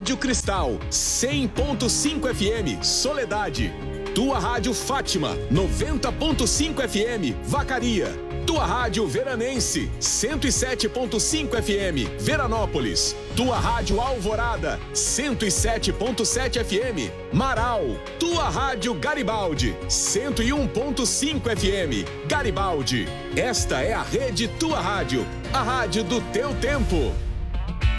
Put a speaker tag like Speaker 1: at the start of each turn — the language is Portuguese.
Speaker 1: Rádio Cristal, 100.5 FM, Soledade. Tua Rádio Fátima, 90.5 FM, Vacaria. Tua Rádio Veranense, 107.5 FM, Veranópolis. Tua Rádio Alvorada, 107.7 FM, Marau. Tua Rádio Garibaldi, 101.5 FM, Garibaldi. Esta é a rede Tua Rádio, a rádio do teu tempo.